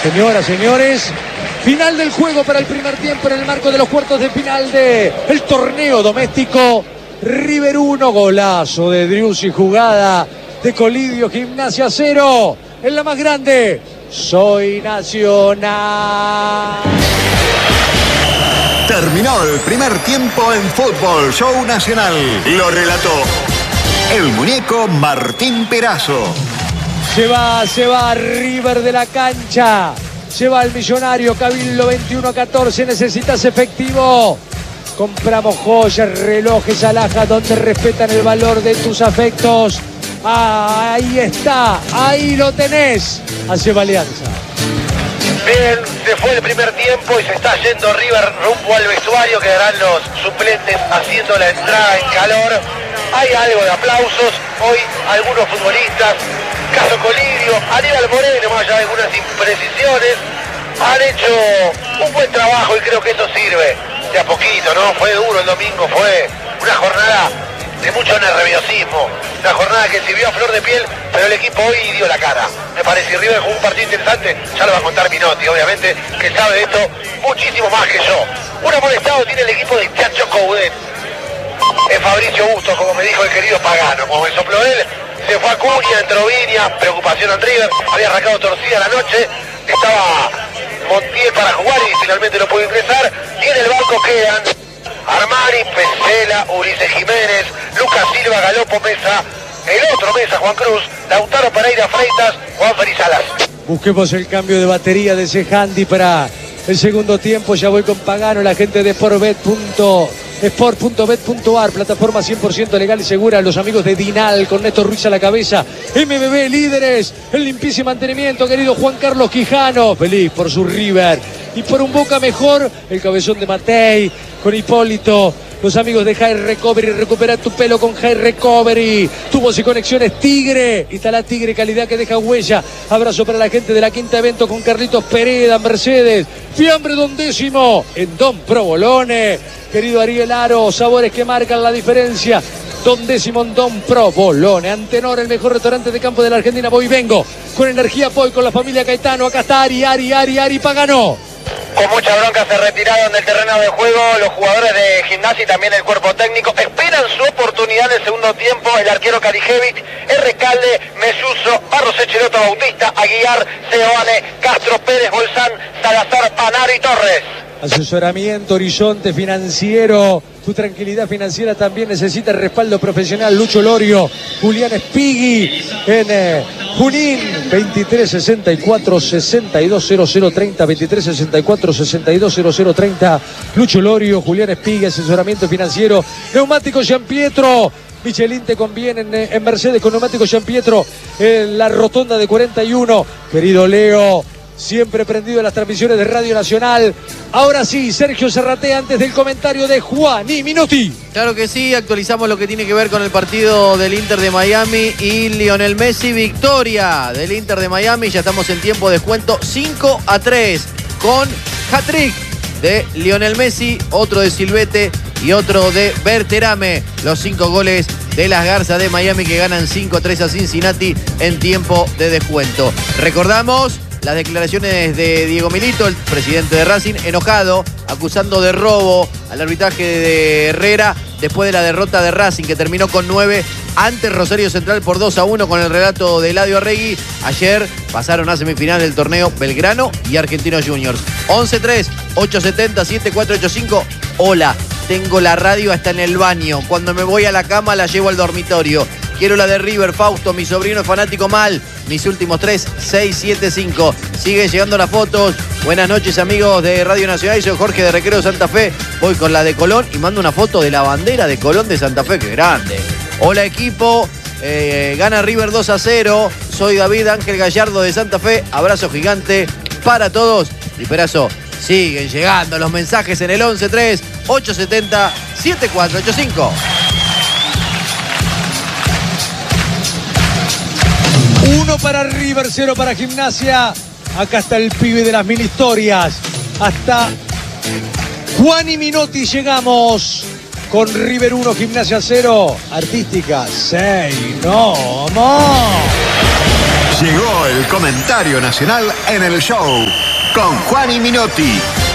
Señoras, señores, final del juego para el primer tiempo en el marco de los cuartos de final del torneo doméstico. River 1, golazo de Driussi, jugada de Colidio, Gimnasia 0. En la más grande, Soy Nacional. Terminó el primer tiempo en Fútbol Show Nacional. Lo relató el muñeco Martín Perazo. Se va River de la cancha. Se va el Millonario, Cabildo 21-14. Necesitas efectivo. Compramos joyas, relojes, alhajas, donde respetan el valor de tus afectos. Ahí está, ahí lo tenés. Hace Alianza. Bien, se fue el primer tiempo y se está yendo River rumbo al vestuario. Quedarán los suplentes haciendo la entrada en calor. Hay algo de aplausos. Hoy algunos futbolistas, caso Colidio, Aníbal Moreno, más allá de algunas imprecisiones, han hecho un buen trabajo y creo que eso sirve de a poquito, ¿no? Fue duro el domingo, fue una jornada de mucho nerviosismo, una jornada que sirvió a flor de piel, pero el equipo hoy dio la cara. Me parece, y River jugó un partido interesante, ya lo va a contar Minotti, obviamente, que sabe de esto muchísimo más que yo. Un amonestado tiene el equipo de Chacho Coudet. Es Fabricio Busto, como me dijo el querido Pagano, como me sopló él. Se fue a Acuña, entró Viña, preocupación en River, había arrancado torcida la noche, estaba Montiel para jugar y finalmente no pudo ingresar. Y en el banco quedan Armani, Pesela, Ulises Jiménez, Lucas Silva, Galopo Mesa, el otro Mesa, Juan Cruz, Lautaro Pereira Freitas, Juan Felizalas. Busquemos el cambio de batería de ese handy para el segundo tiempo. Ya voy con Pagano, la gente de Sport.bet.ar, plataforma 100% legal y segura. Los amigos de Dinal con Néstor Ruiz a la cabeza. MBB líderes, el limpieza y mantenimiento, querido Juan Carlos Quijano, feliz por su River y por un Boca mejor, el cabezón de Matei con Hipólito. Los amigos de High Recovery, recupera tu pelo con High Recovery. Tubos y conexiones Tigre. Instala Tigre, calidad que deja huella. Abrazo para la gente de la Quinta Evento con Carlitos Pereda, Mercedes. Fiambre Don Décimo en Don Provolone. Querido Ariel Aro, sabores que marcan la diferencia. Don Décimo en Don Provolone. Antenor, el mejor restaurante de campo de la Argentina. Voy y vengo con energía Poi, con la familia Caetano. Acá está Ari Pagano. Con mucha bronca se retiraron del terreno de juego los jugadores de Gimnasia y también el cuerpo técnico. Esperan su oportunidad en el segundo tiempo. El arquero Karijevic, el Recalde, Mesuso, Barros Echeloto, Bautista, Aguiar, Seoane, Castro, Pérez, Bolsán, Salazar, Panaro y Torres. Asesoramiento, horizonte financiero. Tu tranquilidad financiera también necesita el respaldo profesional. Lucho Lorio, Julián Espigui en Junín, 2364-620030, 2364-620030. Lucho Lorio, Julián Espigui, asesoramiento financiero. Neumático Gian Pietro. Michelin te conviene en Mercedes con neumático Gian Pietro en la rotonda de 41. Querido Leo, siempre prendido en las transmisiones de Radio Nacional. Ahora sí, Sergio Serratea antes del comentario de Juan y Minotti. Claro que sí, actualizamos lo que tiene que ver con el partido del Inter de Miami y Lionel Messi. Victoria del Inter de Miami, ya estamos en tiempo de descuento 5-3 con hat-trick de Lionel Messi, otro de Silvete y otro de Berterame. Los 5 goles de las Garzas de Miami que ganan 5-3 a Cincinnati en tiempo de descuento. Recordamos las declaraciones de Diego Milito, el presidente de Racing, enojado, acusando de robo al arbitraje de Herrera después de la derrota de Racing, que terminó con 9 ante Rosario Central por 2-1 con el relato de Eladio Arregui. Ayer pasaron a semifinal del torneo Belgrano y Argentinos Juniors. 11-3-870-7485. Hola, tengo la radio hasta en el baño. Cuando me voy a la cama la llevo al dormitorio. Quiero la de River, Fausto, mi sobrino es fanático mal. Mis últimos 3, 6, 7, 5. Siguen llegando las fotos. Buenas noches, amigos de Radio Nacional. Soy Jorge de Recreo Santa Fe. Voy con la de Colón y mando una foto de la bandera de Colón de Santa Fe. ¡Qué grande! Hola, equipo. Gana River 2-0. Soy David Ángel Gallardo de Santa Fe. Abrazo gigante para todos. Y Perazo, siguen llegando los mensajes en el 11-3-870-7485. 1 para River, 0 para Gimnasia. Acá está el pibe de las mil historias. Hasta Juan y Minotti llegamos con River 1, Gimnasia 0. Artística, 6. No, more. Llegó el comentario nacional en el show con Juan y Minotti.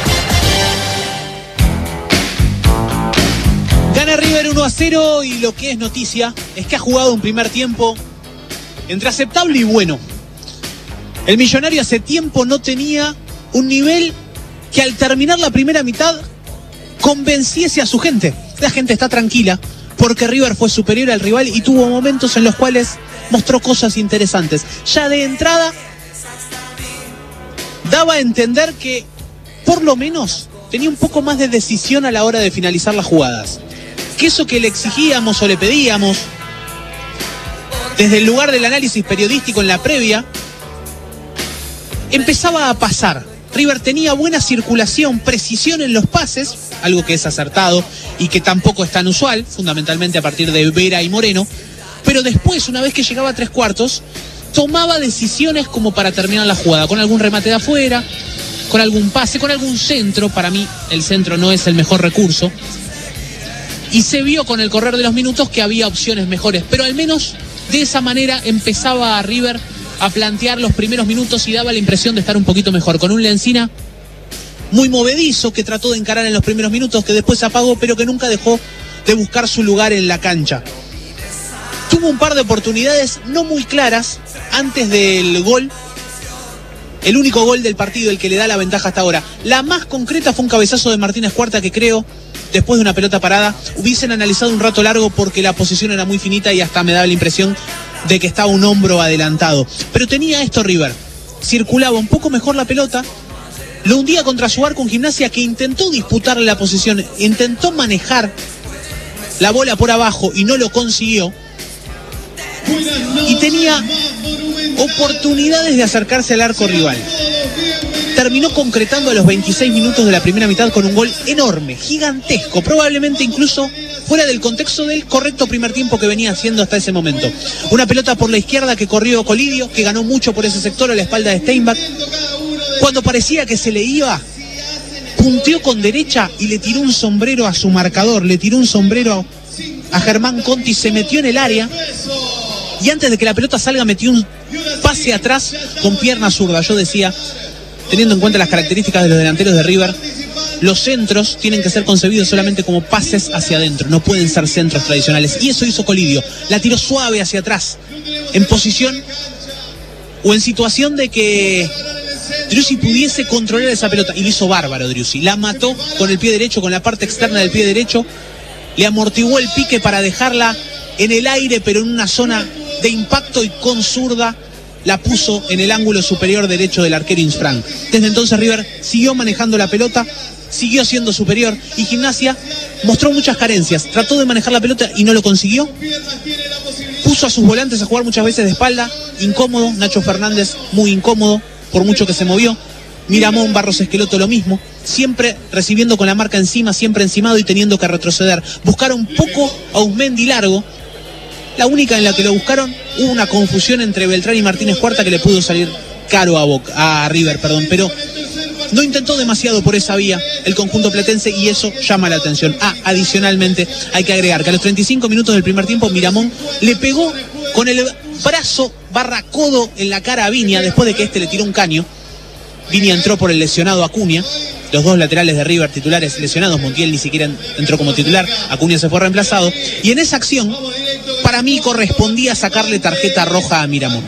Gana River 1-0 y lo que es noticia es que ha jugado un primer tiempo entre aceptable y bueno. El Millonario hace tiempo no tenía un nivel que al terminar la primera mitad convenciese a su gente. La gente está tranquila porque River fue superior al rival y tuvo momentos en los cuales mostró cosas interesantes. Ya de entrada daba a entender que por lo menos tenía un poco más de decisión a la hora de finalizar las jugadas. Que eso que le exigíamos o le pedíamos desde el lugar del análisis periodístico en la previa empezaba a pasar. River tenía buena circulación, precisión en los pases, algo que es acertado y que tampoco es tan usual, fundamentalmente a partir de Vera y Moreno, pero después, una vez que llegaba a 3/4, tomaba decisiones como para terminar la jugada, con algún remate de afuera, con algún pase, con algún centro. Para mí el centro no es el mejor recurso, y se vio con el correr de los minutos que había opciones mejores, pero al menos de esa manera empezaba a River a plantear los primeros minutos y daba la impresión de estar un poquito mejor, con un Lencina muy movedizo que trató de encarar en los primeros minutos, que después se apagó, pero que nunca dejó de buscar su lugar en la cancha. Tuvo un par de oportunidades no muy claras antes del gol, el único gol del partido, el que le da la ventaja hasta ahora. La más concreta fue un cabezazo de Martínez Cuarta que creo, después de una pelota parada, hubiesen analizado un rato largo porque la posición era muy finita y hasta me daba la impresión de que estaba un hombro adelantado. Pero tenía esto River, circulaba un poco mejor la pelota, lo hundía contra su arco en Gimnasia, que intentó disputarle la posición, intentó manejar la bola por abajo y no lo consiguió, y tenía oportunidades de acercarse al arco rival. Terminó concretando a los 26 minutos de la primera mitad con un gol enorme, gigantesco, probablemente incluso fuera del contexto del correcto primer tiempo que venía haciendo hasta ese momento. Una pelota por la izquierda que corrió Colidio, que ganó mucho por ese sector a la espalda de Steinbach. Cuando parecía que se le iba, punteó con derecha y le tiró un sombrero a su marcador, le tiró un sombrero a Germán Conti, se metió en el área y antes de que la pelota salga metió un pase atrás con pierna zurda. Yo decía, teniendo en cuenta las características de los delanteros de River, los centros tienen que ser concebidos solamente como pases hacia adentro, no pueden ser centros tradicionales, y eso hizo Colidio. La tiró suave hacia atrás, en posición o en situación de que Driussi pudiese controlar esa pelota, y lo hizo bárbaro Driussi. La mató con el pie derecho, con la parte externa del pie derecho, le amortiguó el pique para dejarla en el aire, pero en una zona de impacto, y con zurda la puso en el ángulo superior derecho del arquero Insfranc. Desde entonces River siguió manejando la pelota, siguió siendo superior, y Gimnasia mostró muchas carencias. Trató de manejar la pelota y no lo consiguió. Puso a sus volantes a jugar muchas veces de espalda, incómodo. Nacho Fernández muy incómodo, por mucho que se movió. Miramón, Barros Esqueloto lo mismo, siempre recibiendo con la marca encima, siempre encimado y teniendo que retroceder. Buscaron un poco a Uzmendi largo, la única en la que lo buscaron. Hubo una confusión entre Beltrán y Martínez Cuarta que le pudo salir caro a River, pero no intentó demasiado por esa vía el conjunto platense, y eso llama la atención. Adicionalmente hay que agregar que a los 35 minutos del primer tiempo Miramón le pegó con el brazo /codo en la cara a Viña después de que este le tiró un caño. Viña entró por el lesionado Acuña, los dos laterales de River titulares lesionados. Montiel ni siquiera entró como titular, Acuña se fue reemplazado, y en esa acción para mí correspondía sacarle tarjeta roja a Miramón.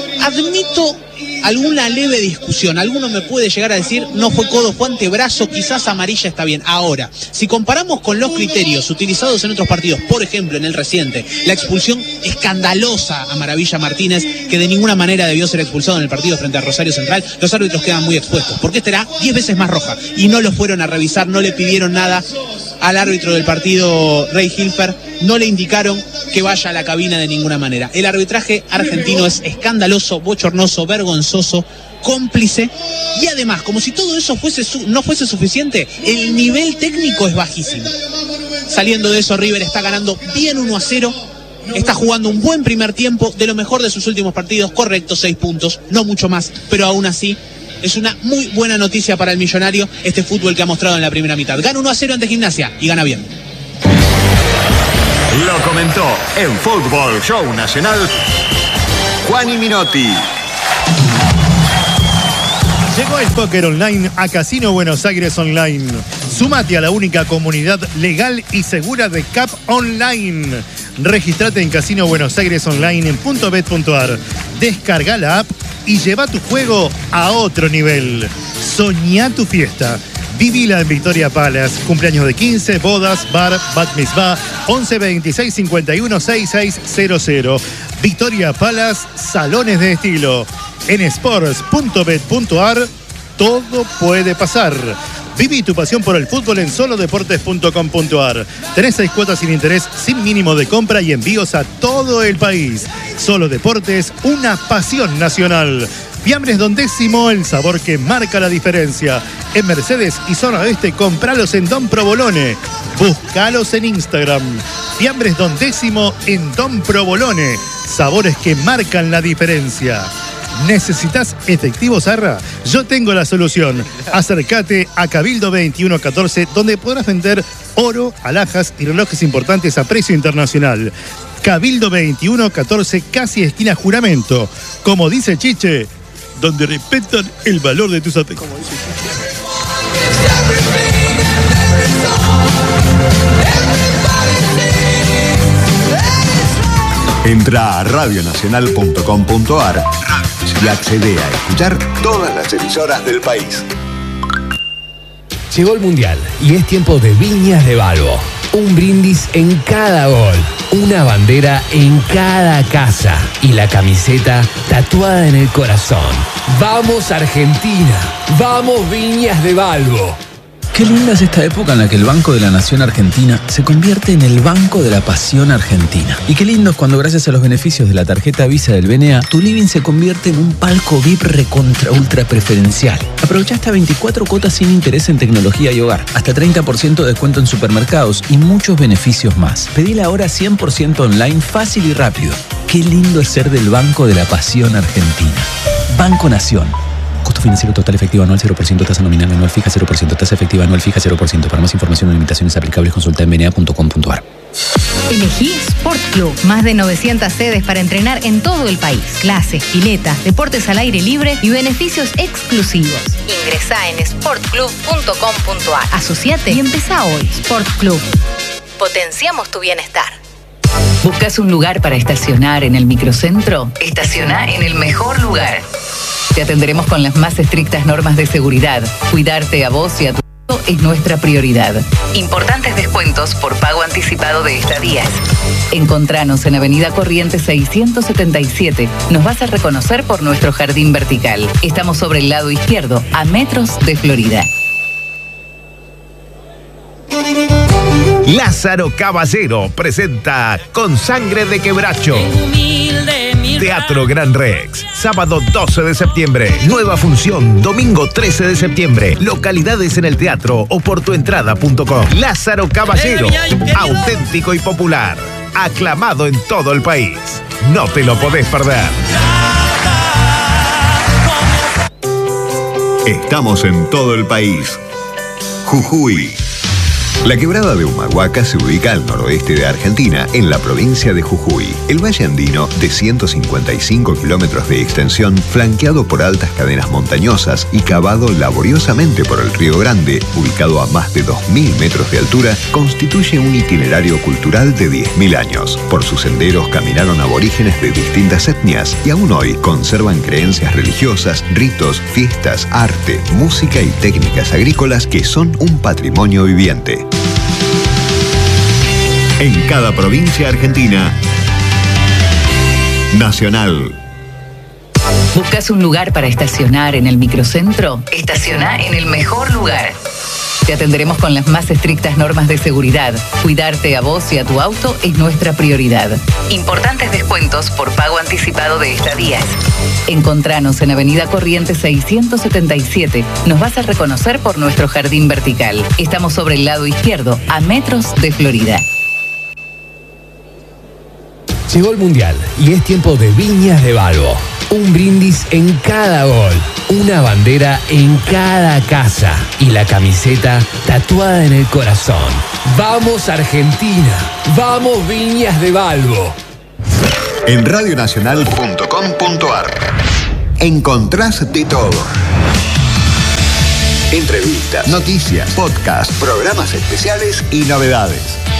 Admito alguna leve discusión, alguno me puede llegar a decir no fue codo, fue antebrazo, quizás amarilla está bien. Ahora, si comparamos con los criterios utilizados en otros partidos, por ejemplo en el reciente, la expulsión escandalosa a Maravilla Martínez, que de ninguna manera debió ser expulsado en el partido frente a Rosario Central, los árbitros quedan muy expuestos, porque esta era 10 veces más roja, y no lo fueron a revisar, no le pidieron nada al árbitro del partido, Rey Hilfer, no le indicaron que vaya a la cabina de ninguna manera. El arbitraje argentino es escandaloso, bochornoso, vergonzoso, cómplice, y además, como si todo eso no fuese suficiente, el nivel técnico es bajísimo. Saliendo de eso, River está ganando bien 1-0, está jugando un buen primer tiempo, de lo mejor de sus últimos partidos, correcto, 6 puntos, no mucho más, pero aún así es una muy buena noticia para el Millonario este fútbol que ha mostrado en la primera mitad. Gana 1-0 ante Gimnasia y gana bien. Lo comentó en Fútbol Show Nacional Juan y Minotti. Llegó el póker online a Casino Buenos Aires Online. Sumate a la única comunidad legal y segura de CAP Online. Registrate en Casino Buenos Aires Online en .bet.ar. Descarga la app y lleva tu juego a otro nivel. Soñá tu fiesta. Vivila en Victoria Palace. Cumpleaños de 15, bodas, bar, bat mitzvah, 11 26 51 6600. Victoria Palace, salones de estilo. En sports.bet.ar todo puede pasar. Viví tu pasión por el fútbol en solodeportes.com.ar. Tenés 6 cuotas sin interés, sin mínimo de compra y envíos a todo el país. Solo Deportes, una pasión nacional. Fiambres Don Décimo, el sabor que marca la diferencia. En Mercedes y Zona Oeste, compralos en Don Provolone. Búscalos en Instagram. Fiambres Don Décimo en Don Provolone. Sabores que marcan la diferencia. ¿Necesitas efectivo, Zarra? Yo tengo la solución. Acércate a Cabildo 2114, donde podrás vender oro, alhajas y relojes importantes a precio internacional. Cabildo 2114, casi esquina Juramento. Como dice Chiche, donde respetan el valor de tus afectos. Entra a radionacional.com.ar y accede a escuchar todas las emisoras del país. Llegó el Mundial y es tiempo de Viñas de Balbo. Un brindis en cada gol, una bandera en cada casa y la camiseta tatuada en el corazón. ¡Vamos Argentina! ¡Vamos Viñas de Balbo! Qué linda es esta época en la que el Banco de la Nación Argentina se convierte en el Banco de la Pasión Argentina. Y qué lindo es cuando, gracias a los beneficios de la tarjeta Visa del BNA, tu living se convierte en un palco VIP recontra ultra preferencial. Aprovecha hasta 24 cuotas sin interés en tecnología y hogar, hasta 30% de descuento en supermercados y muchos beneficios más. Pedila ahora 100% online, fácil y rápido. Qué lindo es ser del Banco de la Pasión Argentina. Banco Nación. Costo financiero total efectivo anual 0%, tasa nominal anual fija 0%, tasa efectiva anual fija 0%. Para más información o limitaciones aplicables, consulta en bna.com.ar. Elegí Sport Club. Más de 900 sedes para entrenar en todo el país. Clases, piletas, deportes al aire libre y beneficios exclusivos. Ingresá en sportclub.com.ar. Asociate y empezá hoy. Sport Club. Potenciamos tu bienestar. ¿Buscas un lugar para estacionar en el microcentro? Estaciona en el mejor lugar. Te atenderemos con las más estrictas normas de seguridad. Cuidarte a vos y a tu auto es nuestra prioridad. Importantes descuentos por pago anticipado de estadías. Encontranos en Avenida Corrientes 677. Nos vas a reconocer por nuestro jardín vertical. Estamos sobre el lado izquierdo, a metros de Florida. Lázaro Caballero presenta Con Sangre de Quebracho. Teatro Gran Rex, sábado 12 de septiembre. Nueva función, domingo 13 de septiembre. Localidades en el teatro o por tuentrada.com. Lázaro Caballero, auténtico y popular. Aclamado en todo el país. No te lo podés perder. Estamos en todo el país. Jujuy. La quebrada de Humahuaca se ubica al noroeste de Argentina, en la provincia de Jujuy. El valle andino, de 155 kilómetros de extensión, flanqueado por altas cadenas montañosas y cavado laboriosamente por el Río Grande, ubicado a más de 2.000 metros de altura, constituye un itinerario cultural de 10.000 años. Por sus senderos caminaron aborígenes de distintas etnias y aún hoy conservan creencias religiosas, ritos, fiestas, arte, música y técnicas agrícolas que son un patrimonio viviente. En cada provincia argentina, Nacional. ¿Buscas un lugar para estacionar en el microcentro? Estaciona en el mejor lugar. Te atenderemos con las más estrictas normas de seguridad. Cuidarte a vos y a tu auto es nuestra prioridad. Importantes descuentos por pago anticipado de estadías. Encontranos en Avenida Corrientes 677. Nos vas a reconocer por nuestro jardín vertical. Estamos sobre el lado izquierdo, a metros de Florida. Llegó el Mundial y es tiempo de Viñas de Balbo. Un brindis en cada gol, una bandera en cada casa y la camiseta tatuada en el corazón. ¡Vamos Argentina! ¡Vamos Viñas de Balbo! En radionacional.com.ar encontrás de todo. Entrevistas, noticias, podcast, programas especiales y novedades.